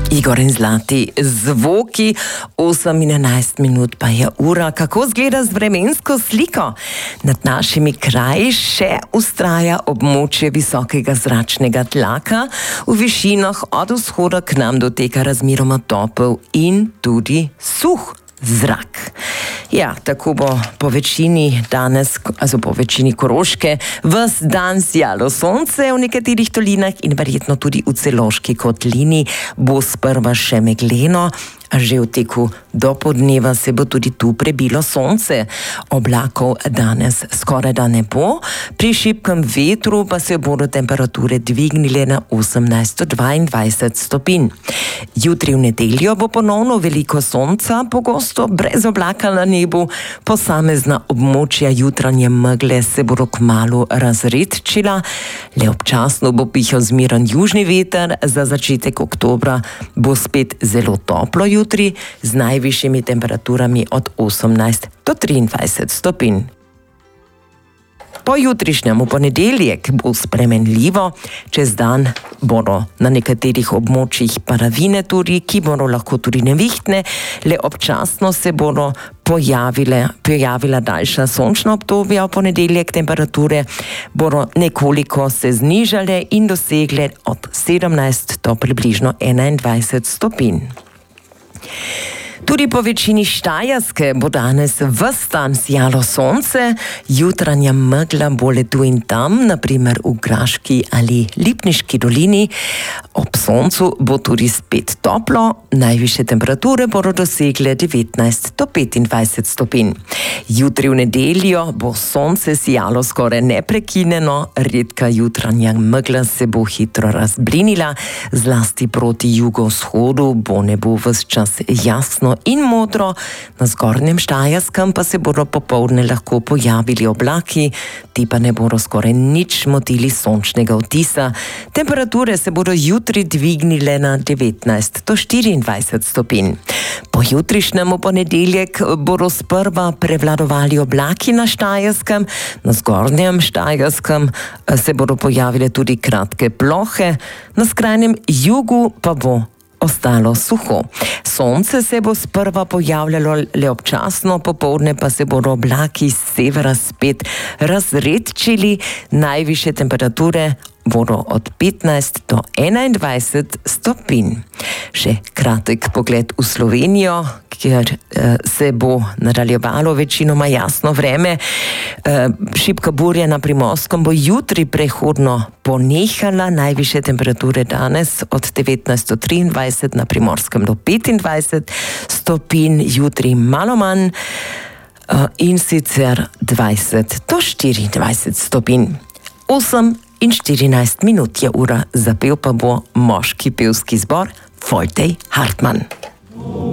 Igor in zlati zvoki, 8:11 minut pa je ura. Kako izgleda z vremensko sliko? Nad našimi kraji še ustraja območje visokega zračnega tlaka. V višinah od vzhoda k nam doteka razmeroma topel in tudi suh zrak. Ja, tako bo po večini danes, po večini Koroške, ves dan sijalo sonce, v nekaterih dolinah in verjetno tudi v Celovški kotlini bo sprva še megleno, a že v teku do podneva se bo tudi tu prebilo sonce. Oblakov danes skoraj da ne bo, pri šibkem vetru pa se bodo temperature dvignile na 18 do 22 stopinj. Jutri v nedeljo bo ponovno veliko sonca, pogosto brez oblaka na nebu, posamezna območja jutranje megle se bodo kmalu razredčila, le občasno bo pihal zmeren južni veter, za začetek oktobra bo spet zelo toplo jutri z najvišjimi temperaturami od 18 do 23 stopinj. Po jutrišnjem ponedeljek bo spremenljivo, čez dan bodo na nekaterih območjih padavine tudi, ki bodo lahko tudi nevihtne, le občasno se bodo pojavila daljša sončna obdobja. V ponedeljek temperature bodo nekoliko se znižale in dosegle od 17 do približno 21 stopinj. Tudi po večini Štajerske bo danes ves dan sijalo sonce, jutranja megla bo le tu in tam, naprimer v Graški ali Lipniški dolini. Ob soncu bo tudi spet toplo, najvišje temperature bodo dosegle 19 do 25 stopinj. Jutri v nedeljo bo sonce sijalo skoraj neprekinjeno, redka jutranja megla se bo hitro razblinila, zlasti proti jugovzhodu bo nebo ves čas jasno in modro, na zgornjem Štajerskem pa se bodo popoldne lahko pojavili oblaki, ti pa ne bodo skoraj nič motili sončnega vtisa. Temperature se bodo jutri dvignile na 19 do 24 stopinj. Po jutrišnjem ponedeljek bodo sprva prevladovali oblaki na Štajerskem, na zgornjem Štajerskem se bodo pojavile tudi kratke plohe, na skrajnem jugu pa bo ostalo suho. Sonce se bo sprva pojavljalo le občasno, popoldne pa se bodo oblaki s severa spet razredčili, najvišje temperature bodo od 15 do 21 stopinj. Še kratek pogled v Slovenijo, kjer se bo nadaljevalo večinoma jasno vreme. Šibka burja na Primorskem bo jutri prehodno ponehala, najvišje temperature danes od 19 do 23, na Primorskem do 25 stopinj, jutri malo manj in sicer 20 do 24 stopinj. 8:14 je ura, zapel pa bo moški pevski zbor Foltej Hartmann.